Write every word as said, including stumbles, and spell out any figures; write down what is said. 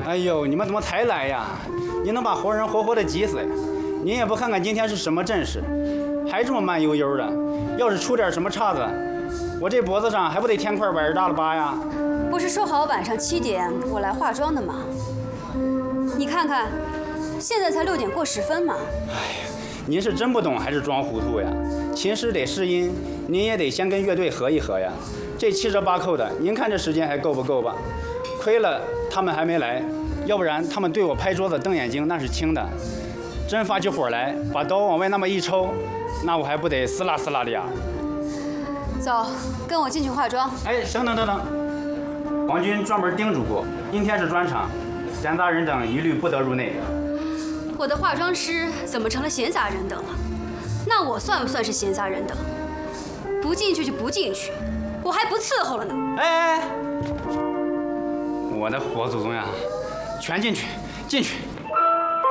哎呦，你们怎么才来呀？你能把活人活活的急死呀？您也不看看今天是什么阵势，还这么慢悠悠的。要是出点什么岔子，我这脖子上还不得添块碗大的疤呀？ 不是说好晚上七点我来化妆的吗？你看看，现在才六点过十分嘛。 哎呀，您是真不懂还是装糊涂呀？琴师得试音，您也得先跟乐队合一合呀。这七折八扣的，您看这时间还够不够吧？亏了他们还没来，要不然他们对我拍桌子瞪眼睛那是轻的。真发起火来，把刀往外那么一抽，那我还不得撕拉撕拉的呀？ 走，跟我进去化妆。 哎，等等等等，皇军专门叮嘱过，今天是专场，闲杂人等一律不得入内。 我的化妆师怎么成了闲杂人等了？那我算不算是闲杂人等？不进去就不进去，我还不伺候了呢。 哎哎，我的火祖宗呀，全进去，进去！